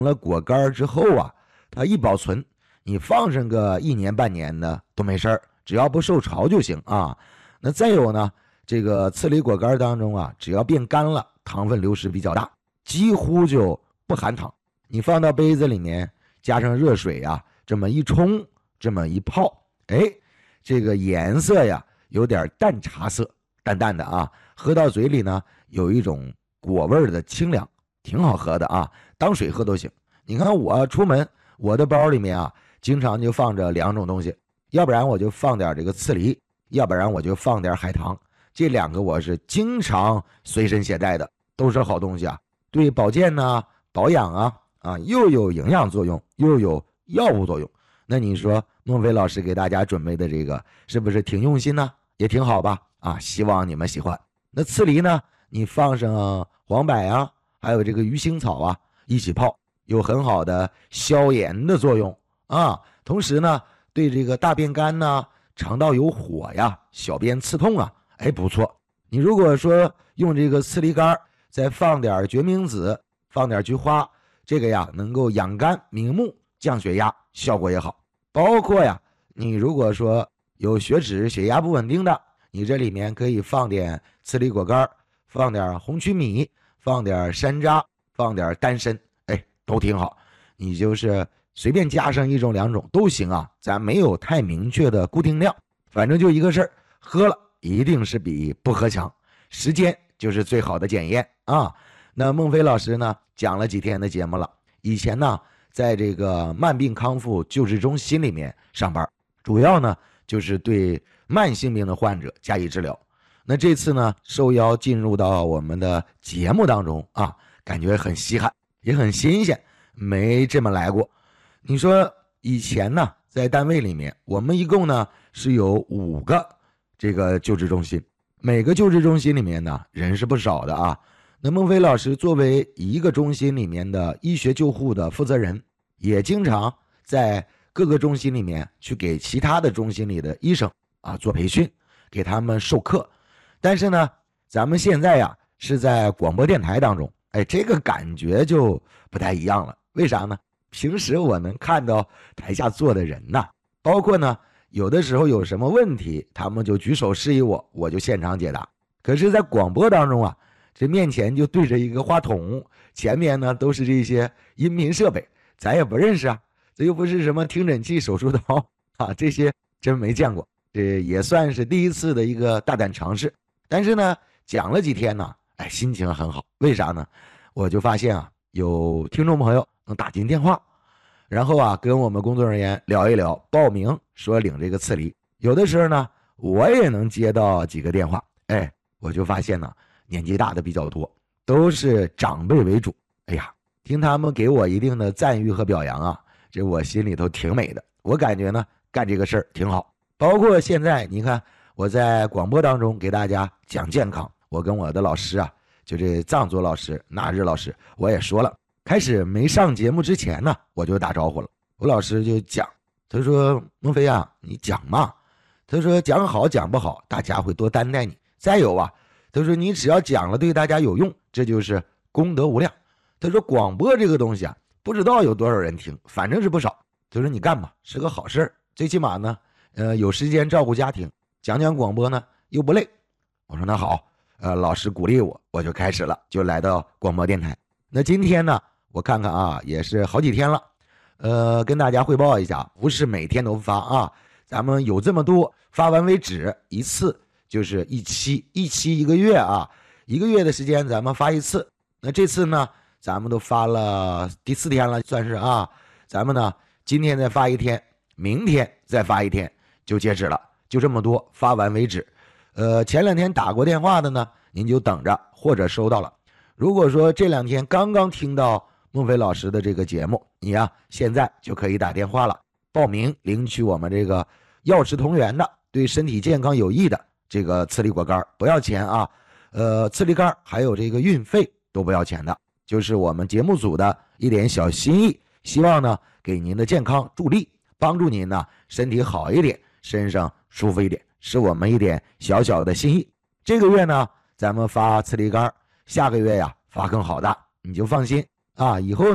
了果干之后啊，它一保存，你放上个1年半年的都没事儿，只要不受潮就行啊。那再有呢，这个刺梨果干当中啊，只要变干了，糖分流失比较大，几乎就不含糖。你放到杯子里面，加上热水啊，这么一冲，这么一泡，哎，这个颜色呀有点淡茶色，淡淡的啊，喝到嘴里呢有一种果味的清凉，挺好喝的啊，当水喝都行。你看我出门，我的包里面啊，经常就放着2种东西，要不然我就放点这个刺梨，要不然我就放点海棠，这2个我是经常随身携带的，都是好东西啊，对保健呢、保养啊，又有营养作用，又有药物作用。那你说孟非老师给大家准备的这个是不是挺用心呢？也挺好吧？啊，希望你们喜欢。那刺梨呢，你放上黄柏啊，还有这个鱼腥草啊，一起泡，有很好的消炎的作用啊。同时呢，对这个大便干呐、肠道有火呀、小便刺痛啊，哎，不错。你如果说用这个刺梨干，再放点决明子，放点菊花，这个呀能够养肝明目、降血压，效果也好。包括呀，你如果说有血脂、血压不稳定的，你这里面可以放点刺梨果干，放点红曲米，放点山楂，放点丹参，哎，都挺好。你就是随便加上1种2种都行啊，咱没有太明确的固定量，反正就一个事儿，喝了一定是比不喝强，时间就是最好的检验啊。那孟非老师呢，讲了几天的节目了，以前呢在这个慢病康复救治中心里面上班，主要呢就是对慢性病的患者加以治疗。那这次呢受邀进入到我们的节目当中啊，感觉很稀罕，也很新鲜，没这么来过。你说以前呢在单位里面，我们一共呢是有5个这个救治中心，每个救治中心里面呢人是不少的啊。那孟非老师作为一个中心里面的医学救护的负责人，也经常在各个中心里面去给其他的中心里的医生啊做培训，给他们授课。但是呢，咱们现在呀是在广播电台当中，哎，这个感觉就不太一样了。为啥呢？平时我能看到台下坐的人呐，包括呢有的时候有什么问题，他们就举手示意我，我就现场解答。可是在广播当中啊，这面前就对着一个话筒，前面呢都是这些音频设备，咱也不认识啊，这又不是什么听诊器、手术刀啊，这些真没见过，这也算是第一次的一个大胆尝试。但是呢，讲了几天呢，哎，心情很好。为啥呢？我就发现啊，有听众朋友能打进电话，然后啊跟我们工作人员聊一聊，报名说领这个刺梨。有的时候呢，我也能接到几个电话，哎，我就发现呢，年纪大的比较多，都是长辈为主。哎呀，听他们给我一定的赞誉和表扬啊，这我心里头挺美的。我感觉呢，干这个事儿挺好。包括现在你看，我在广播当中给大家讲健康，我跟我的老师啊，就这藏族老师、纳日老师，我也说了。开始没上节目之前呢，我就打招呼了。我老师就讲，他说：“孟非啊，你讲嘛。”他说：“讲好讲不好，大家会多担待你。再有啊，他说你只要讲了对大家有用，这就是功德无量。他说广播这个东西啊，不知道有多少人听，反正是不少。他说你干吧，是个好事儿，最起码呢，有时间照顾家庭，讲讲广播呢又不累。”我说那好，老师鼓励我，我就开始了，就来到广播电台。那今天呢，我看看啊，也是好几天了，跟大家汇报一下，不是每天都发啊，咱们有这么多，发完为止，一次就是一期一个月啊，一个月的时间咱们发一次。那这次呢，咱们都发了第4天了，算是啊，咱们呢今天再发1天，明天再发1天就截止了，就这么多，发完为止。前2天打过电话的呢，您就等着，或者收到了。如果说这2天刚刚听到孟非老师的这个节目，你啊现在就可以打电话了，报名领取我们这个药食同源的对身体健康有益的这个刺梨果干，不要钱啊。刺梨干还有这个运费都不要钱的，就是我们节目组的一点小心意，希望呢给您的健康助力，帮助您呢身体好一点，身上舒服一点，是我们一点小小的心意。这个月呢咱们发刺梨干，下个月呀发更好的，你就放心啊。以后呢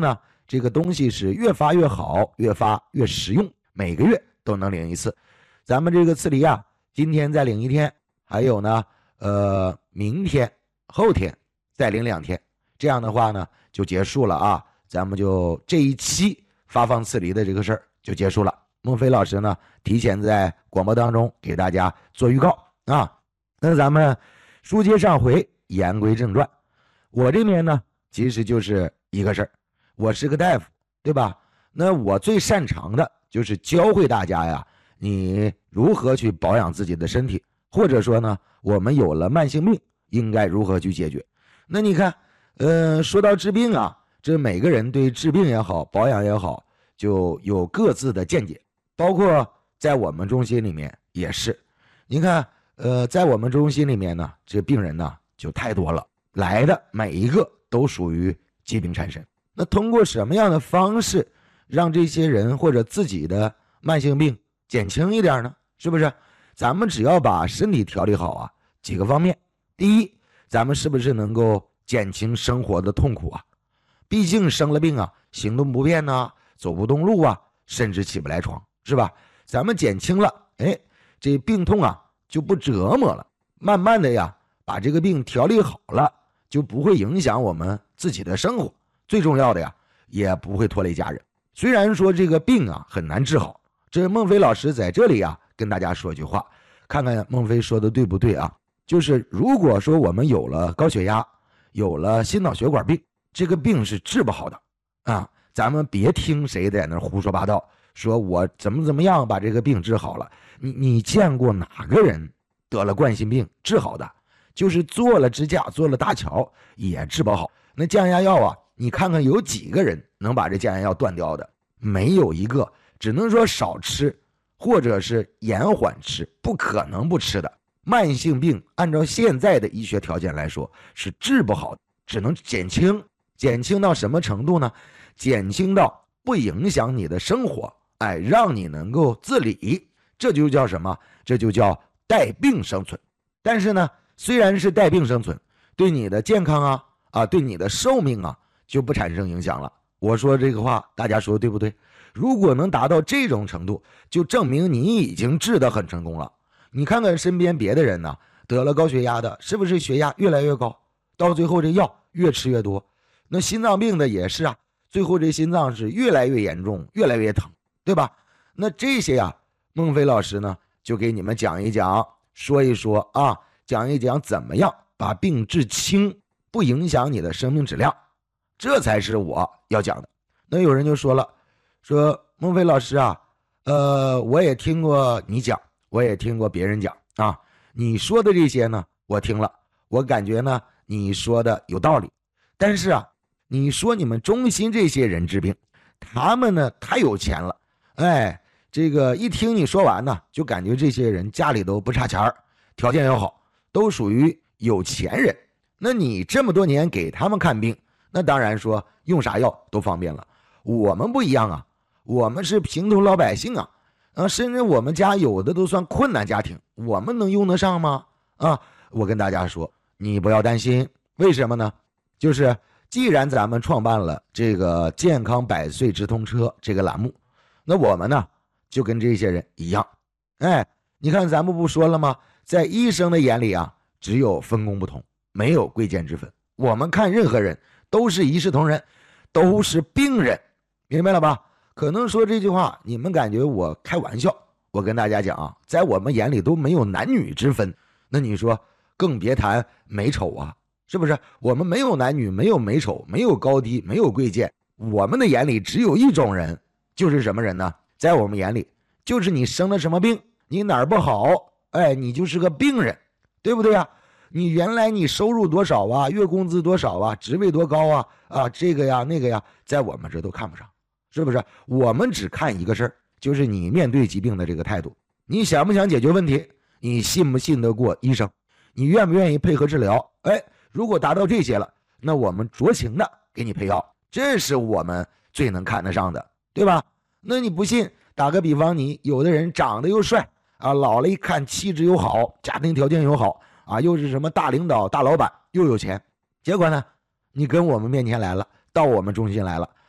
这个东西是越发越好，越发越实用，每个月都能领一次。咱们这个次梨啊，今天再领1天，还有呢，明天、后天再领2天，这样的话呢就结束了啊。咱们就这一期发放次梨的这个事儿就结束了。孟非老师呢，提前在广播当中给大家做预告啊。那咱们书接上回，言归正传，我这边呢，其实就是一个事儿，我是个大夫，对吧？那我最擅长的就是教会大家呀，你如何去保养自己的身体，或者说呢，我们有了慢性病应该如何去解决。那你看，说到治病啊，这每个人对治病也好，保养也好，就有各自的见解，包括在我们中心里面也是。你看，在我们中心里面呢，这病人呢就太多了，来的每一个都属于疾病缠身。那通过什么样的方式让这些人或者自己的慢性病减轻一点呢？是不是？咱们只要把身体调理好啊，几个方面。第一，咱们是不是能够减轻生活的痛苦啊？毕竟生了病啊，行动不便啊，走不动路啊，甚至起不来床，是吧？咱们减轻了，这病痛啊就不折磨了，慢慢的呀，把这个病调理好了，就不会影响我们自己的生活。最重要的呀，也不会拖累家人。虽然说这个病啊很难治好，这孟非老师在这里啊跟大家说一句话，看看孟非说的对不对啊？就是如果说我们有了高血压，有了心脑血管病，这个病是治不好的啊！咱们别听谁在那胡说八道，说我怎么样把这个病治好了。你见过哪个人得了冠心病治好的？就是做了支架，做了搭桥也治不好。那降压药啊，你看看有几个人能把这降压药断掉的？没有一个，只能说少吃，或者是延缓吃，不可能不吃的。慢性病按照现在的医学条件来说是治不好的，只能减轻。减轻到什么程度呢？减轻到不影响你的生活，让你能够自理，这就叫什么？这就叫带病生存。但是呢，虽然是带病生存，对你的健康对你的寿命就不产生影响了。我说这个话，大家说对不对？如果能达到这种程度，就证明你已经治得很成功了。你看看身边别的人呢，得了高血压的，是不是血压越来越高？到最后这药越吃越多。那心脏病的也是啊，最后这心脏是越来越严重，越来越疼，对吧？那这些孟非老师呢，就给你们讲一讲，说一说讲一讲怎么样把病治轻，不影响你的生命质量，这才是我要讲的。那有人就说了，说孟非老师我也听过你讲，我也听过别人讲你说的这些呢，我听了，我感觉呢，你说的有道理。但是你说你们中心这些人治病，他们呢太有钱了，这个一听你说完呢，就感觉这些人家里都不差钱，条件又好，都属于有钱人。那你这么多年给他们看病，那当然说用啥药都方便了。我们不一样我们是平头老百姓甚至我们家有的都算困难家庭，我们能用得上吗？我跟大家说，你不要担心。为什么呢？就是既然咱们创办了这个健康百岁直通车这个栏目，那我们呢就跟这些人一样。你看咱们不说了吗？在医生的眼里只有分工不同，没有贵贱之分。我们看任何人都是一视同仁，都是病人，明白了吧？可能说这句话你们感觉我开玩笑，我跟大家讲在我们眼里都没有男女之分。那你说更别谈美丑是不是？我们没有男女，没有美丑，没有高低，没有贵贱，我们的眼里只有一种人，就是什么人呢？在我们眼里就是你生了什么病，你哪儿不好，你就是个病人，对不对你原来你收入多少月工资多少职位多高这个那个在我们这都看不上，是不是？我们只看一个事儿，就是你面对疾病的这个态度，你想不想解决问题，你信不信得过医生，你愿不愿意配合治疗。如果达到这些了，那我们酌情的给你配药，这是我们最能看得上的，对吧？那你不信，打个比方，你有的人长得又帅老了一看气质又好，家庭条件又好又是什么大领导大老板又有钱，结果呢你跟我们面前来了，到我们中心来了，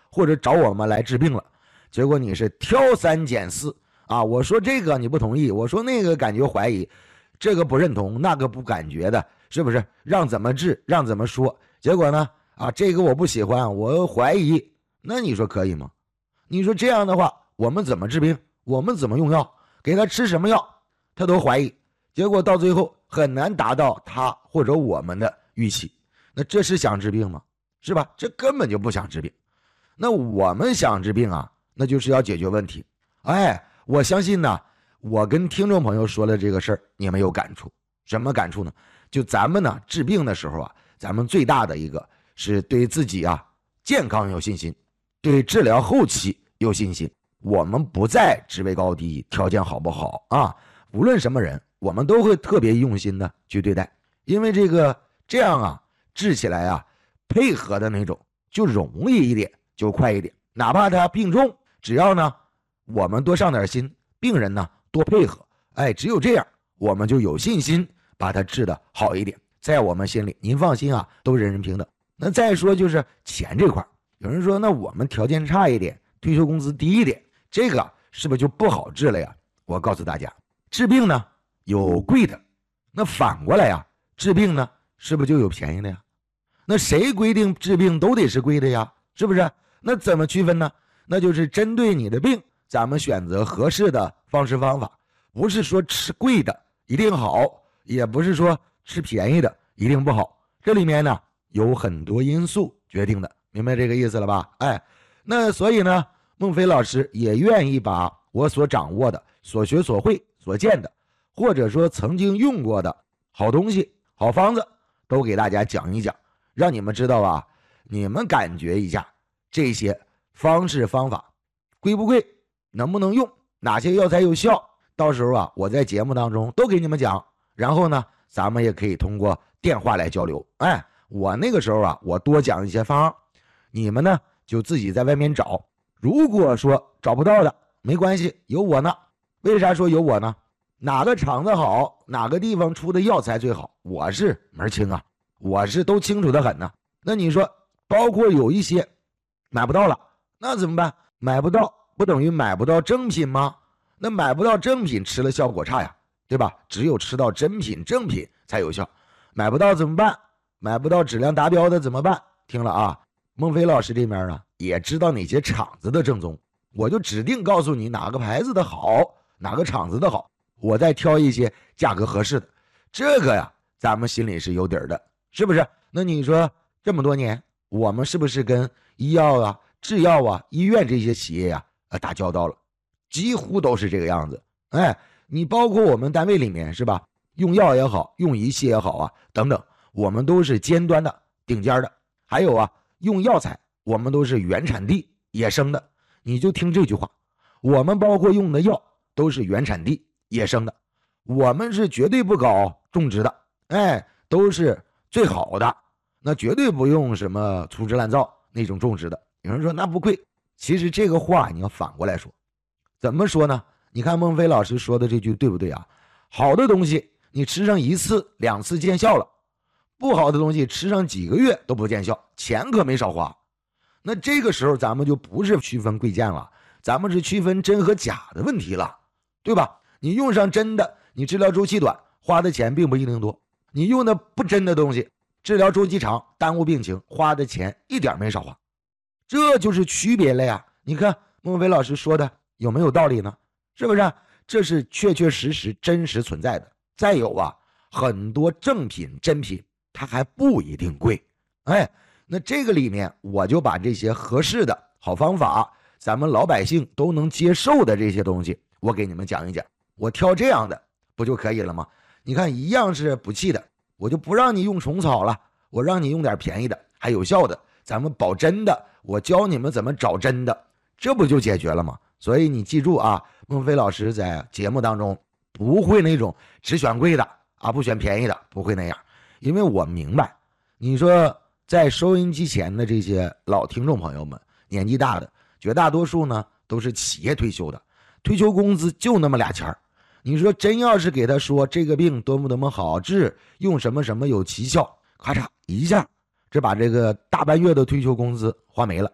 或者找我们来治病了，结果你是挑三拣四啊，我说这个你不同意，我说那个感觉怀疑，这个不认同，那个不感觉的，是不是？让怎么治，让怎么说，结果呢啊，这个我不喜欢，我怀疑，那你说可以吗？你说这样的话，我们怎么治病？我们怎么用药？给他吃什么药？他都怀疑，结果到最后很难达到他或者我们的预期。那这是想治病吗？是吧？这根本就不想治病。那我们想治病啊，那就是要解决问题。哎，我相信呢，我跟听众朋友说的这个事儿，你们有感触。什么感触呢？就咱们呢治病的时候啊，咱们最大的一个是对自己啊健康有信心，对治疗后期有信心。我们不在职位高低、条件好不好啊，无论什么人，我们都会特别用心的去对待，因为这样啊，治起来啊，配合的那种就容易一点，就快一点。哪怕他病重，只要呢我们多上点心，病人呢多配合，哎，只有这样，我们就有信心把他治得好一点。在我们心里，您放心啊，都人人平等。那再说就是钱这块，有人说那我们条件差一点，退休工资低一点，这个是不是就不好治了呀？我告诉大家，治病呢有贵的，那反过来呀，治病呢是不是就有便宜的呀？那谁规定治病都得是贵的呀？是不是？那怎么区分呢？那就是针对你的病，咱们选择合适的方式方法，不是说吃贵的一定好，也不是说吃便宜的一定不好。这里面呢有很多因素决定的，明白这个意思了吧？哎，那所以呢，孟非老师也愿意把我所掌握的、所学所会、所见的，或者说曾经用过的好东西、好方子，都给大家讲一讲，让你们知道啊，你们感觉一下这些方式方法贵不贵，能不能用，哪些药材有效，到时候啊，我在节目当中都给你们讲。然后呢，咱们也可以通过电话来交流。哎，我那个时候啊，我多讲一些方，你们呢就自己在外面找。如果说找不到的，没关系，有我呢。为啥说有我呢？哪个厂子好，哪个地方出的药材最好，我是门清啊，我是都清楚的很呢。那你说，包括有一些买不到了，那怎么办？买不到不等于买不到正品吗？那买不到正品吃了效果差呀，对吧？只有吃到真品正品才有效。买不到怎么办？买不到质量达标的怎么办？听了啊，孟非老师这边啊也知道哪些厂子的正宗，我就指定告诉你哪个牌子的好，哪个厂子的好，我再挑一些价格合适的。这个呀，咱们心里是有底儿的，是不是？那你说这么多年，我们是不是跟医药啊、制药啊、医院这些企业呀打交道了？几乎都是这个样子。哎，你包括我们单位里面是吧？用药也好，用仪器也好啊，等等，我们都是尖端的、顶尖的。还有啊，用药材，我们都是原产地、野生的。你就听这句话，我们包括用的药都是原产地、野生的，我们是绝对不搞种植的，哎，都是最好的，那绝对不用什么粗制滥造那种种植的。有人说那不贵，其实这个话你要反过来说，怎么说呢？你看孟非老师说的这句对不对啊？好的东西你吃上1次2次见效了，不好的东西吃上几个月都不见效，钱可没少花。那这个时候咱们就不是区分贵贱了，咱们是区分真和假的问题了，对吧？你用上真的，你治疗周期短，花的钱并不一定多；你用的不真的东西，治疗周期长，耽误病情，花的钱一点没少花。这就是区别了呀。你看孟非老师说的有没有道理呢？是不是？这是确确实实真实存在的。再有啊，很多正品真品它还不一定贵。哎，那这个里面我就把这些合适的好方法，咱们老百姓都能接受的这些东西，我给你们讲一讲。我挑这样的不就可以了吗？你看一样是补气的，我就不让你用虫草了，我让你用点便宜的还有效的，咱们保真的，我教你们怎么找真的，这不就解决了吗？所以你记住啊，孟非老师在节目当中不会那种只选贵的啊，不选便宜的，不会那样。因为我明白，你说在收音机前的这些老听众朋友们，年纪大的绝大多数呢都是企业退休的，退休工资就那么俩钱儿。你说真要是给他说这个病多么好治，用什么什么有奇效，咔嚓一下，这把这个大半月的退休工资花没了。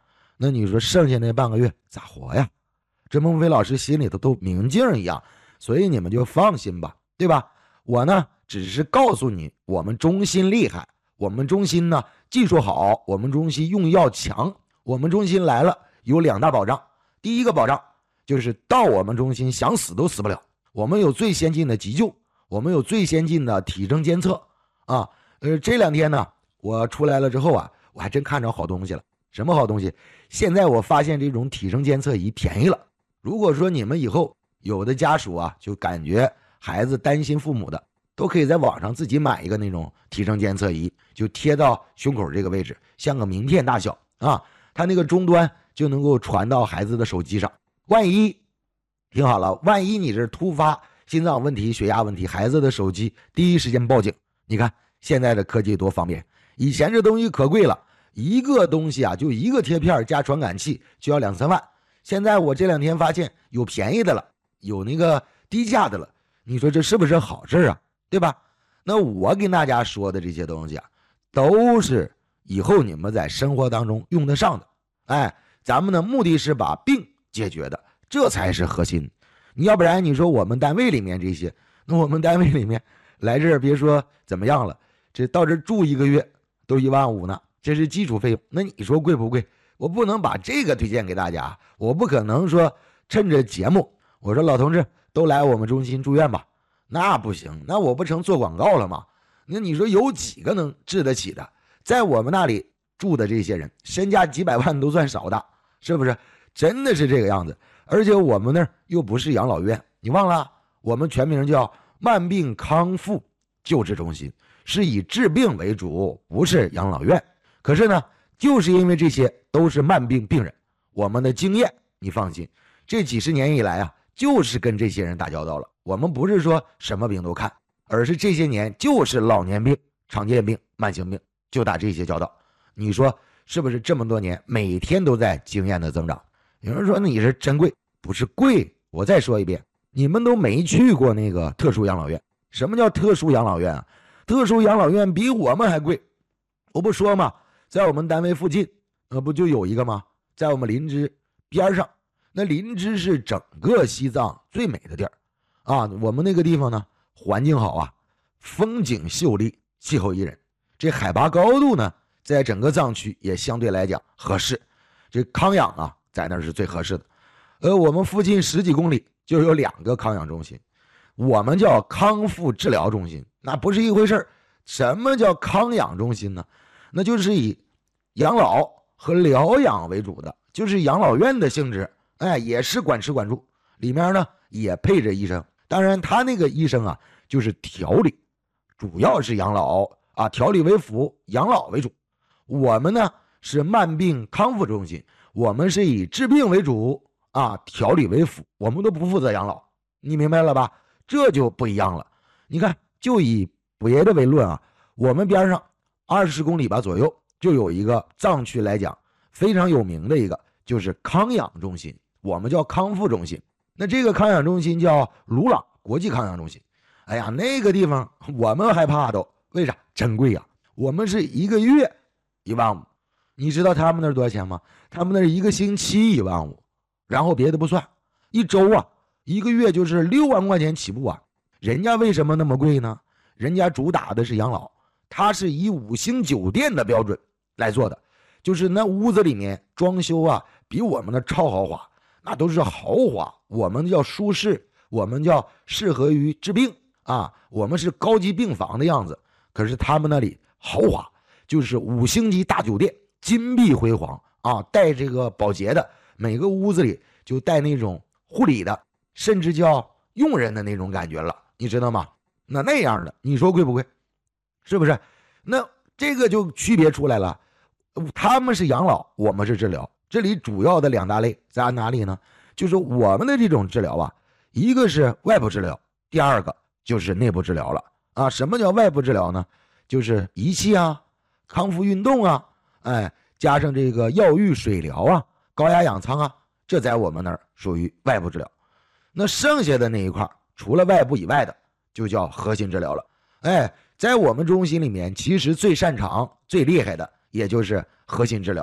那你说剩下那半个月咋活呀？这孟非老师心里头都明镜一样，所以你们就放心吧，对吧？我呢只是告诉你，我们中心厉害，我们中心呢技术好，我们中心用药强，我们中心来了有2大保障。第一个保障就是到我们中心想死都死不了，我们有最先进的急救，我们有最先进的体征监测啊。这2天呢我出来了之后啊，我还真看着好东西了。什么好东西？现在我发现这种体征监测仪便宜了。如果说你们以后有的家属啊，就感觉孩子担心父母的，都可以在网上自己买一个那种体征监测仪，就贴到胸口这个位置，像个名片大小啊，它那个终端就能够传到孩子的手机上。万一听好了，万一你是突发心脏问题、血压问题，孩子的手机第一时间报警。你看现在的科技多方便，以前这东西可贵了，一个东西啊，就一个贴片加传感器就要2-3万。现在我这2天发现有便宜的了，有那个低价的了，你说这是不是好事啊？对吧？那我跟大家说的这些东西啊，都是以后你们在生活当中用得上的。哎，咱们的目的是把病解决的，这才是核心。你要不然你说我们单位里面这些，那我们单位里面来这儿别说怎么样了，这到这住1个月都1万5呢，这是基础费用。那你说贵不贵？我不能把这个推荐给大家，我不可能说趁着节目我说老同志都来我们中心住院吧，那不行，那我不成做广告了吗？那你说有几个能治得起的？在我们那里住的这些人身价几百万都算少的，是不是？真的是这个样子。而且我们那儿又不是养老院，你忘了我们全名叫慢病康复救治中心，是以治病为主，不是养老院。可是呢，就是因为这些都是慢病病人，我们的经验你放心，这几十年以来啊，就是跟这些人打交道了。我们不是说什么病都看，而是这些年就是老年病、常见病、慢性病就打这些交道。你说是不是这么多年每天都在经验的增长？有人说你是真贵，不是贵。我再说一遍，你们都没去过那个特殊养老院。什么叫特殊养老院啊？特殊养老院比我们还贵。我不说嘛，在我们单位附近不就有一个吗？在我们林芝边上，那林芝是整个西藏最美的地儿啊。我们那个地方呢，环境好啊，风景秀丽，气候宜人，这海拔高度呢，在整个藏区也相对来讲合适。这康养啊，在那是最合适的。我们附近10几公里就有2个康养中心，我们叫康复治疗中心，那不是一回事。什么叫康养中心呢？那就是以养老和疗养为主的，就是养老院的性质。哎，也是管吃管住，里面呢也配着医生。当然他那个医生啊，就是调理，主要是养老啊，调理为辅，养老为主。我们呢是慢病康复中心，我们是以治病为主啊，调理为辅，我们都不负责养老。你明白了吧？这就不一样了。你看，就以别的为论啊，我们边上20公里吧左右就有一个藏区来讲非常有名的一个，就是康养中心，我们叫康复中心。那这个康养中心叫鲁朗国际康养中心。哎呀，那个地方我们害怕都，为啥？真贵啊！我们是1个月1万5，你知道他们那多少钱吗？他们那1个星期1万5，然后别的不算，1周啊，1个月就是6万块钱起步啊。人家为什么那么贵呢？人家主打的是养老，他是以5星酒店的标准来做的，就是那屋子里面装修啊，比我们的超豪华，那都是豪华。我们叫舒适，我们叫适合于治病啊，我们是高级病房的样子。可是他们那里豪华，就是5星级大酒店，金碧辉煌啊，带这个保洁的，每个屋子里就带那种护理的，甚至叫佣人的那种感觉了，你知道吗？那样的，你说贵不贵？是不是？那这个就区别出来了，他们是养老，我们是治疗。这里主要的2大类在哪里呢？就是我们的这种治疗啊，一个是外部治疗，第2个就是内部治疗了啊。什么叫外部治疗呢？就是仪器啊，康复运动啊，哎，加上这个药浴水疗啊，高压氧舱啊，这在我们那儿属于外部治疗。那剩下的那一块，除了外部以外的，就叫核心治疗了。哎，在我们中心里面，其实最擅长、最厉害的，也就是核心治疗。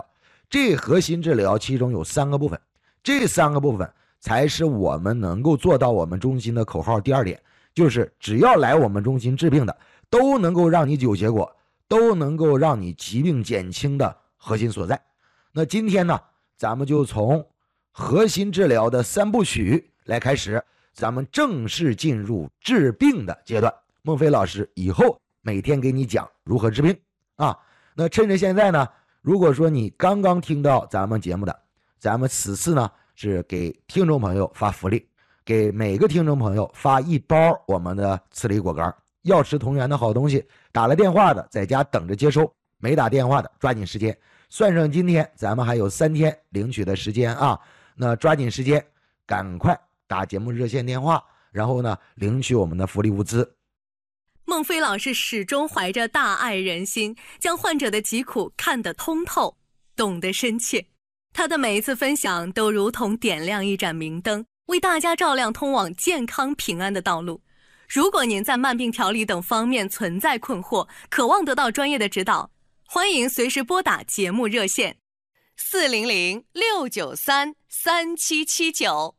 这核心治疗其中有3个部分，这3个部分才是我们能够做到我们中心的口号。第2点就是只要来我们中心治病的，都能够让你有结果，都能够让你疾病减轻的核心所在。那今天呢，咱们就从核心治疗的3部曲来开始，咱们正式进入治病的阶段。孟非老师以后每天给你讲如何治病啊。那趁着现在呢，如果说你刚刚听到咱们节目的，咱们此次呢是给听众朋友发福利，给每个听众朋友发1包我们的刺梨果干，药食同源的好东西。打了电话的在家等着接收，没打电话的抓紧时间，算上今天咱们还有3天领取的时间啊。那抓紧时间，赶快打节目热线电话，然后呢领取我们的福利物资。 孟非老师始终怀着大爱人心，将患者的疾苦看得通透，懂得深切。他的每一次分享都如同点亮一盏明灯，为大家照亮通往健康平安的道路。如果您在慢病调理等方面存在困惑，渴望得到专业的指导，欢迎随时拨打节目热线400-693-3779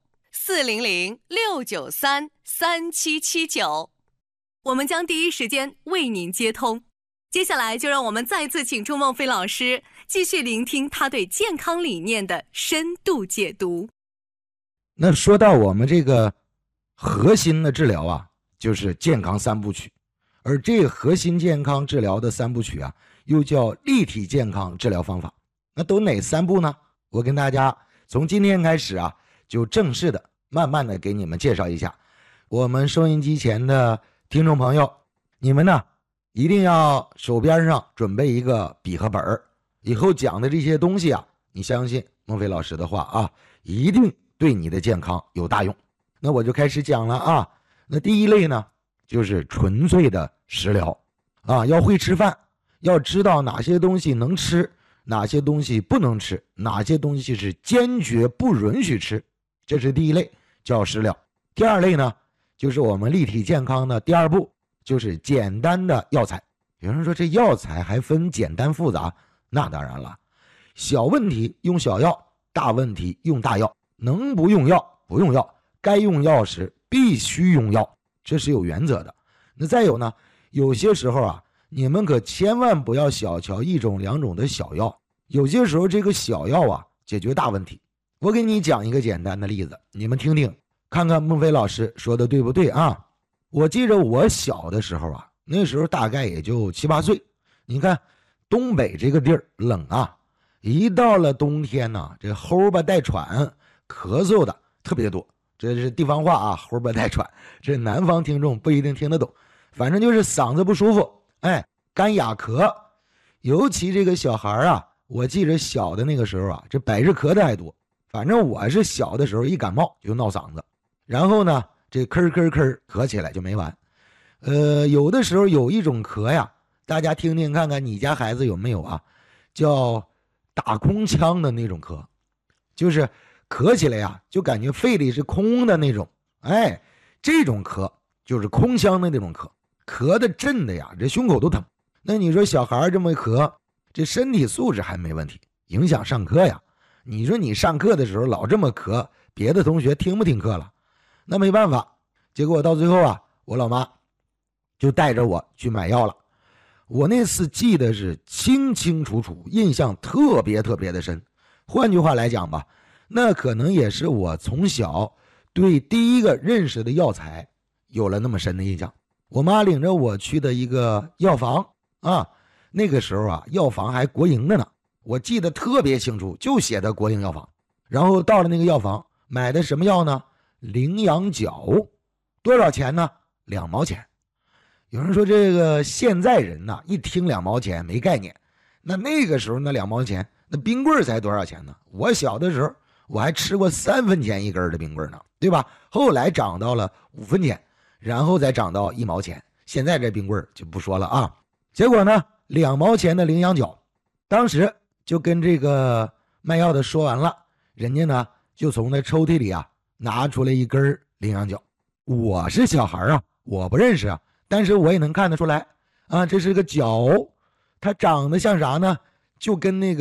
400-693-3779，我们将第一时间为您接通。接下来就让我们再次请出孟非老师，继续聆听他对健康理念的深度解读。 那说到我们这个核心的治疗啊，就是健康3部曲，而这个核心健康治疗的3部曲啊，又叫立体健康治疗方法。那都哪3步呢？我跟大家从今天开始啊，就正式的慢慢的给你们介绍一下。我们收音机前的听众朋友，你们呢一定要手边上准备一个笔和本儿，以后讲的这些东西啊，你相信孟非老师的话啊，一定对你的健康有大用。那我就开始讲了啊。那第一类呢，就是纯粹的食疗啊，要会吃饭，要知道哪些东西能吃，哪些东西不能吃，哪些东西是坚决不允许吃，这是第一类，叫食疗。第2类呢，就是我们立体健康的第2步，就是简单的药材。有人说这药材还分简单复杂，那当然了，小问题用小药，大问题用大药，能不用药不用药，该用药时必须用药，这是有原则的。那再有呢，有些时候啊，你们可千万不要小瞧1种2种的小药，有些时候这个小药啊解决大问题。我给你讲一个简单的例子，你们听听看看孟非老师说的对不对啊。我记着我小的时候啊，那时候大概也就7、8岁，你看东北这个地儿冷啊，一到了冬天呢，这齁吧带喘咳嗽的特别多，这是地方话啊，齁吧带喘，这南方听众不一定听得懂，反正就是嗓子不舒服，干哑咳。尤其这个小孩啊，我记着小的那个时候啊，这百日咳的还多。反正我是小的时候一感冒就闹嗓子，然后呢这咳咳起来就没完。有的时候有一种咳呀，大家听听看看你家孩子有没有啊，叫打空腔的那种咳，就是咳起来呀就感觉肺里是空的那种，这种咳就是空腔的那种咳，咳的震的呀这胸口都疼。那你说小孩这么咳，这身体素质还没问题，影响上课呀。你说你上课的时候老这么咳，别的同学听不听课了？那没办法，结果到最后啊，我老妈就带着我去买药了。我那次记得是清清楚楚，印象特别的深。换句话来讲吧，那可能也是我从小对第一个认识的药材有了那么深的印象。我妈领着我去的一个药房啊，那个时候啊，药房还国营的呢。我记得特别清楚，就写的国营药房。然后到了那个药房，买的什么药呢？羚羊角。多少钱呢？2毛钱。有人说这个现在人呐，一听2毛钱没概念。那个时候那2毛钱，那冰棍才多少钱呢？我小的时候我还吃过3分钱一根的冰棍呢，对吧？后来涨到了5分钱，然后再涨到1毛钱。现在这冰棍就不说了啊。结果呢，2毛钱的羚羊角，当时就跟这个卖药的说完了，人家呢就从那抽屉里啊拿出来一根羚羊角。我是小孩啊，我不认识啊，但是我也能看得出来啊，这是个角，它长得像啥呢？就跟那个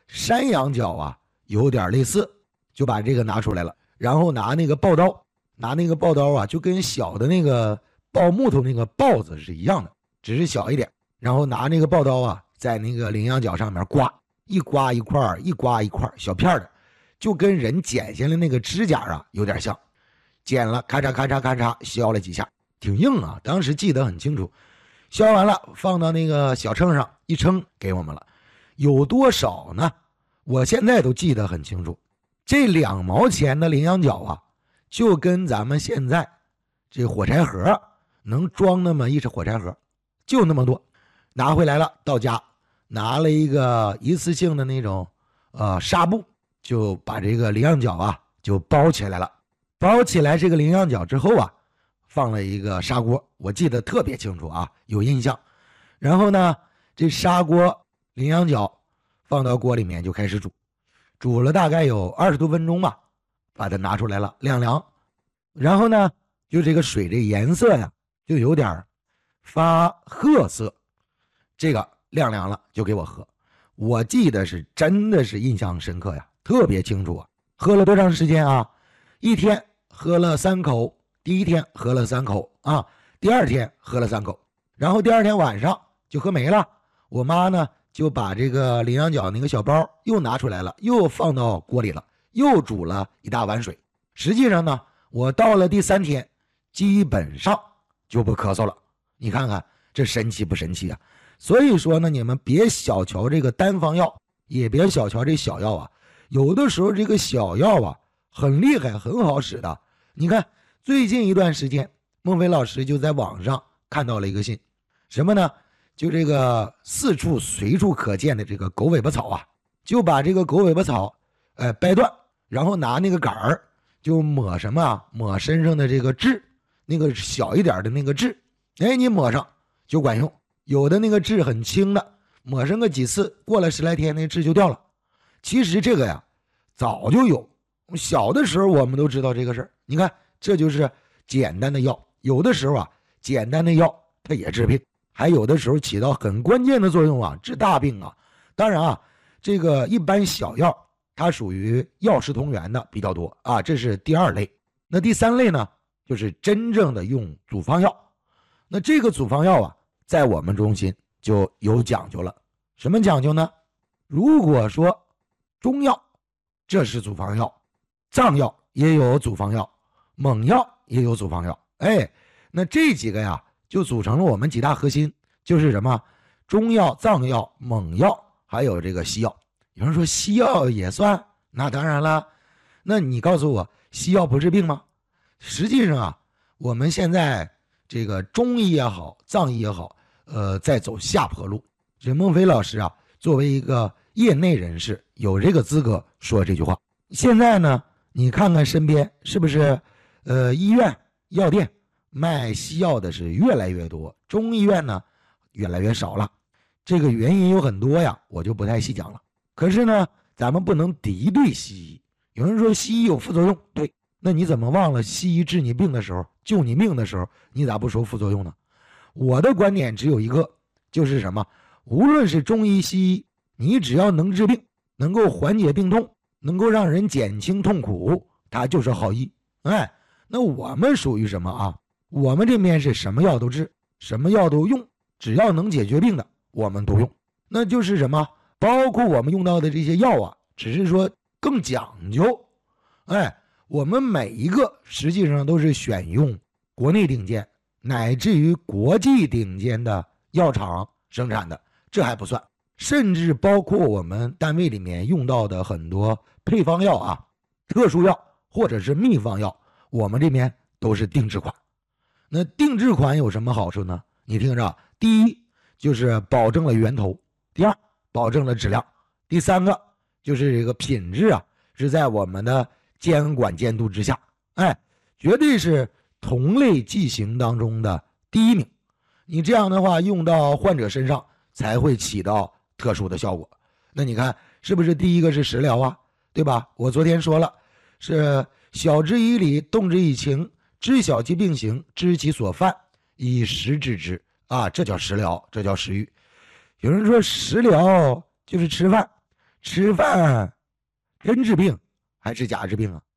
山羊角啊有点类似，就把这个拿出来了，然后拿那个刨刀啊，就跟小的那个刨木头那个刨子是一样的，只是小一点，然后拿那个刨刀啊，在那个羚羊角上面刮，一刮一块小片的，就跟人剪下来那个指甲啊有点像，剪了咔嚓咔嚓咔嚓削了几下，挺硬啊，当时记得很清楚。削完了放到那个小秤上一称给我们了，有多少呢？我现在都记得很清楚，这2毛钱的羚羊角啊，就跟咱们现在这火柴盒能装那么一火柴盒，就那么多。拿回来了，到家拿了一个一次性的那种纱布，就把这个羚羊角啊就包起来了。包起来这个羚羊角之后啊，放了一个砂锅，我记得特别清楚啊，有印象。然后呢，这砂锅羚羊角放到锅里面就开始煮，煮了大概有20多分钟吧，把它拿出来了晾凉。然后呢，就这个水这颜色呀，就有点发褐色，这个晾凉了就给我喝。我记得是真的是印象深刻呀，特别清楚啊。喝了多长时间啊？一天喝了3口。第一天喝了3口啊，第二天喝了3口，然后第二天晚上就喝没了。我妈呢就把这个羚羊角那个小包又拿出来了，又放到锅里了，又煮了一大碗水。实际上呢，我到了第3天基本上就不咳嗽了。你看看这神奇不神奇啊？所以说呢，你们别小瞧这个单方药，也别小瞧这小药啊。有的时候这个小药啊很厉害，很好使的。你看最近一段时间，孟非老师就在网上看到了一个信，什么呢？就这个四处随处可见的这个狗尾巴草啊，就把这个狗尾巴草掰断，然后拿那个杆儿就抹什么啊？抹身上的这个痣，那个小一点的那个痣，你抹上就管用。有的那个痣很轻的，抹上个几次，过了10来天那痣就掉了。其实这个呀早就有，小的时候我们都知道这个事儿。你看这就是简单的药，有的时候啊简单的药它也治病，还有的时候起到很关键的作用啊，治大病啊。当然啊，这个一般小药它属于药食同源的比较多啊，这是第2类。那第3类呢，就是真正的用组方药。那这个组方药啊，在我们中心就有讲究了。什么讲究呢？如果说中药这是组方药，藏药也有组方药，蒙药也有组方药，那这几个呀就组成了我们几大核心，就是什么中药、藏药、蒙药，还有这个西药。有人说西药也算，那当然了。那你告诉我，西药不治病吗？实际上啊，我们现在这个中医也好，藏医也好，在走下坡路。这孟非老师啊，作为一个业内人士，有这个资格说这句话。现在呢，你看看身边是不是医院、药店卖西药的是越来越多，中医院呢越来越少了。这个原因有很多呀，我就不太细讲了。可是呢，咱们不能敌对西医。有人说西医有副作用，对，那你怎么忘了西医治你病的时候，救你命的时候，你咋不说副作用呢？我的观点只有一个，就是什么？无论是中医西医，你只要能治病，能够缓解病痛，能够让人减轻痛苦，它就是好医。那我们属于什么啊？我们这边是什么药都治，什么药都用，只要能解决病的我们都用。那就是什么？包括我们用到的这些药啊，只是说更讲究。我们每一个实际上都是选用国内顶尖乃至于国际顶尖的药厂生产的，这还不算，甚至包括我们单位里面用到的很多配方药啊、特殊药或者是秘方药，我们这边都是定制款。那定制款有什么好处呢？你听着，第一就是保证了源头，第二保证了质量，第三个就是这个品质啊是在我们的监管监督之下，绝对是同类剂型当中的第1名。你这样的话用到患者身上才会起到特殊的效果。那你看是不是第一个是食疗啊，对吧？我昨天说了，是晓之以理，动之以情，知晓其病形，知其所犯，以食治之啊，这叫食疗，这叫食欲。有人说食疗就是吃饭， 吃饭真治病还是假治病啊？